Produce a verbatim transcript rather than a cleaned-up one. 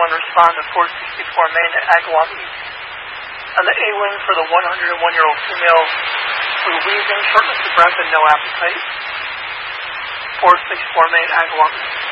one respond to four sixty-four main at Agawam East. On the A-wing for the one hundred one-year-old female with wheezing, shortness of breath, and no appetite. four sixty-four main Agawam East.